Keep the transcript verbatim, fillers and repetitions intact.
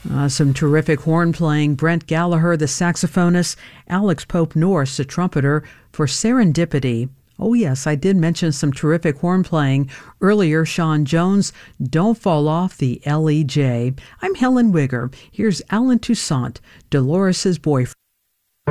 Uh, some terrific horn playing. Brent Gallagher, the saxophonist, Alex Pope Norse, the trumpeter, for Serendipity. Oh yes, I did mention some terrific horn playing earlier. Sean Jones, Don't Fall Off the L E J. I'm Helen Wigger. Here's Alan Toussaint, Dolores' boyfriend.